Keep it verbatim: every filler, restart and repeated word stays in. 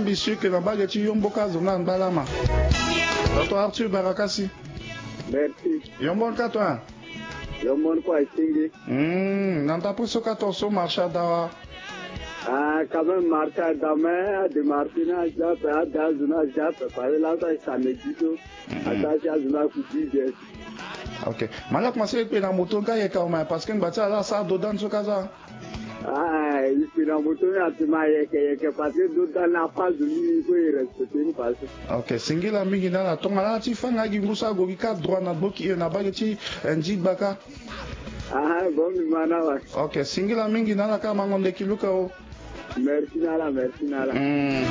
ambitieux que na bagati yomboka zona balama. Docteur Arthur Barakasi. Merci. Yombon katwa. Yombon kwa singi. Hmm, nanta puso katorso marcha dawa. Ah, quand même marcha dama de Martina jape a dazuna jape pa la ta samedi do. Ata jazuna kutije. OK. Malak masé pe na moto ka ye ka ma parce que batsa la sa do dans so kaza. Ah, il peut na moto na tima ye ke ye ke parce que do dans la phase ni ko respecter ni parce. OK, singila mingi na la tonga la ti fanga gi musa go ka droit na boki na bagati nji baka. Ah, bon mi mana wa. OK, singila mingi na la ka mangonde kiluka o. Merci nala, merci nala. Mm.